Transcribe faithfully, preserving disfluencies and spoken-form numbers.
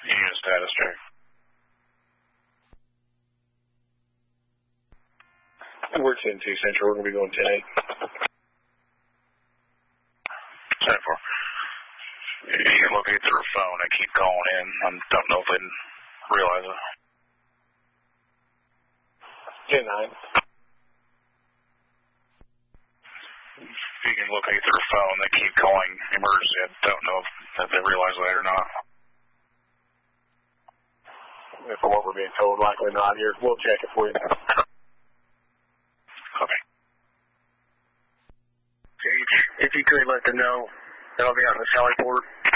Unit status check. We're ten two Central. We're going to be going ten eight. ten four. You can locate through a phone. I keep calling in. I don't know if they realize it. ten nine. You can locate through a phone. They keep calling emergency. I don't know if, if they realize that or not. From what we're being told, likely not here. We'll check it for you. Okay. Gage, if you could let them know that I'll be out in the Sally Port.